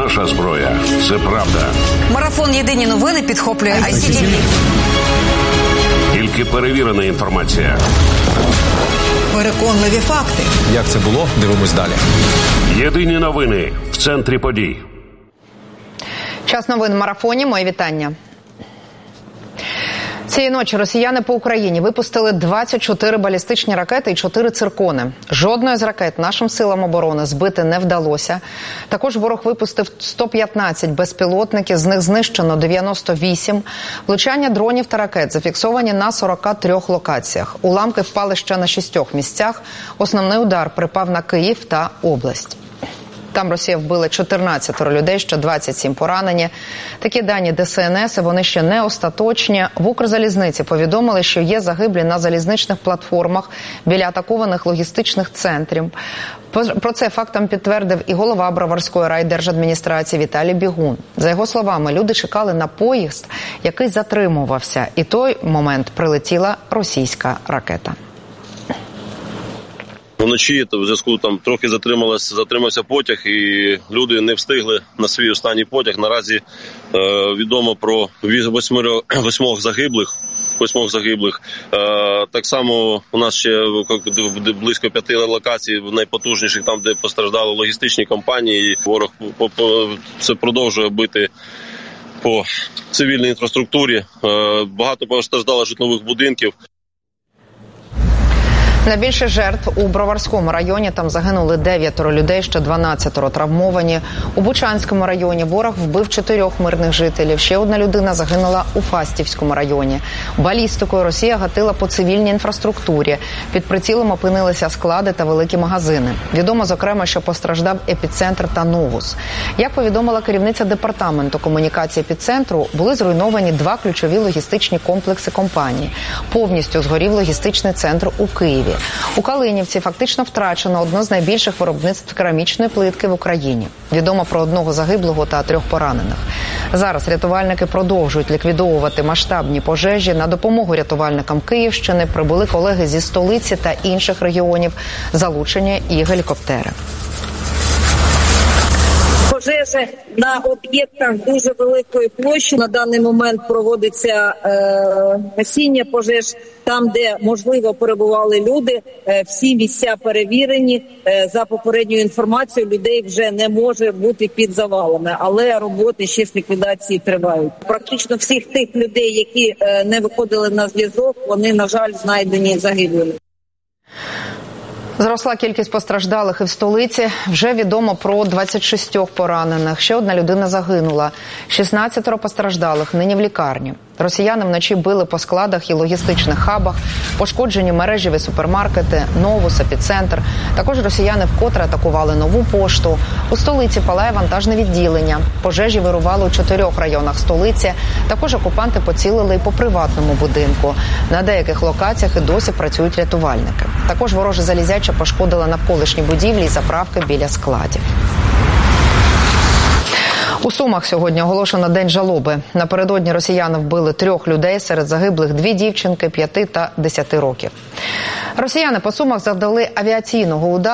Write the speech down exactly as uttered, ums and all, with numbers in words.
наша зброя. Це правда. Марафон «Єдині новини» підхоплює ай сі ті ві. Тільки перевірена інформація. Переконливі факти. Як це було? Дивимось далі. Єдині новини в центрі подій. Час новин в марафоні. Моє вітання. Цієї ночі росіяни по Україні випустили двадцять чотири балістичні ракети і чотири циркони. Жодної з ракет нашим силам оборони збити не вдалося. Також ворог випустив сто п'ятнадцять безпілотників, з них знищено дев'яносто вісім. Влучання дронів та ракет зафіксовані на сорока трьох локаціях. Уламки впали ще на шістьох місцях. Основний удар припав на Київ та область. Там Росія вбила чотирнадцять людей, ще двадцять сім поранені. Такі дані Де Ес Ен Ес, вони ще не остаточні. В Укрзалізниці повідомили, що є загиблі на залізничних платформах біля атакованих логістичних центрів. Про це фактом підтвердив і голова Броварської райдержадміністрації Віталій Бігун. За його словами, люди чекали на поїзд, який затримувався. І той момент прилетіла російська ракета. Вночі в зв'язку там трохи затрималась, затримався потяг, і люди не встигли на свій останній потяг. Наразі е, відомо про восьмох, восьмох загиблих. Восьмох загиблих. Е, так само у нас ще близько п'яти локацій найпотужніших, там де постраждали логістичні компанії. Ворог по, по, це продовжує бити по цивільній інфраструктурі. Е, багато постраждало житлових будинків. Найбільше жертв у Броварському районі. Там загинули дев'ятеро людей, ще дванадцять травмовані. У Бучанському районі ворог вбив чотирьох мирних жителів. Ще одна людина загинула у Фастівському районі. Балістикою Росія гатила по цивільній інфраструктурі. Під прицілом опинилися склади та великі магазини. Відомо, зокрема, що постраждав епіцентр та Новус. Як повідомила керівниця департаменту комунікації епіцентру, були зруйновані два ключові логістичні комплекси компанії. Повністю згорів логістичний центр у Києві. У Калинівці фактично втрачено одне з найбільших виробництв керамічної плитки в Україні. Відомо про одного загиблого та трьох поранених. Зараз рятувальники продовжують ліквідовувати масштабні пожежі. На допомогу рятувальникам Київщини прибули колеги зі столиці та інших регіонів, залучені і гелікоптери. Пожежі на об'єктах дуже великої площі. На даний момент проводиться е, гасіння пожеж там, де, можливо, перебували люди. Е, всі місця перевірені. Е, за попередньою інформацією, людей вже не може бути під завалами. Але роботи ще з ліквідації тривають. Практично всіх тих людей, які е, не виходили на зв'язок, вони, на жаль, знайдені загиблими. Зросла кількість постраждалих і в столиці. Вже відомо про двадцять шість поранених. Ще одна людина загинула. шістнадцять постраждалих нині в лікарні. Росіяни вночі били по складах і логістичних хабах, пошкоджені мережеві супермаркети, Новус, епіцентр. Також росіяни вкотре атакували Нову пошту. У столиці палає вантажне відділення. Пожежі вирували у чотирьох районах столиці. Також окупанти поцілили і по приватному будинку. На деяких локаціях і досі працюють рятувальники. Також вороже залізяче пошкодило навколишні будівлі і заправки біля складів. У Сумах сьогодні оголошено день жалоби. Напередодні росіяни вбили трьох людей, серед загиблих дві дівчинки п'яти та десяти років. Росіяни по Сумах завдали авіаційного удару